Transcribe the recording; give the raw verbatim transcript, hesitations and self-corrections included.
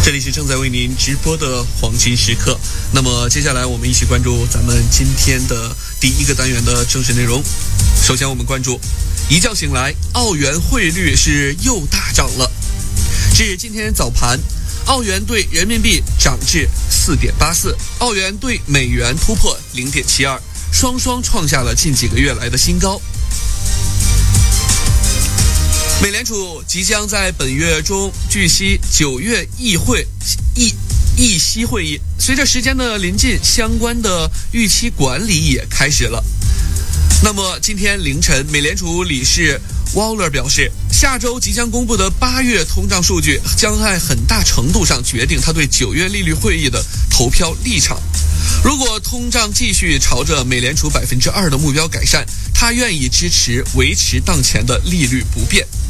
这里是正在为您直播的黄金时刻。那么接下来我们一起关注咱们今天的第一个单元的正式内容。首先我们关注，一觉醒来，澳元汇率是又大涨了。至今天早盘，澳元兑人民币涨至 四点八四， 澳元兑美元突破 零点七二， 双双创下了近几个月来的新高。美联储即将在本月中举行九月议会议议息会议，随着时间的临近，相关的预期管理也开始了。那么今天凌晨，美联储理事 Waller 表示，下周即将公布的八月通胀数据将在很大程度上决定他对九月利率会议的投票立场。如果通胀继续朝着美联储 百分之二 的目标改善，他愿意支持维持当前的利率不变。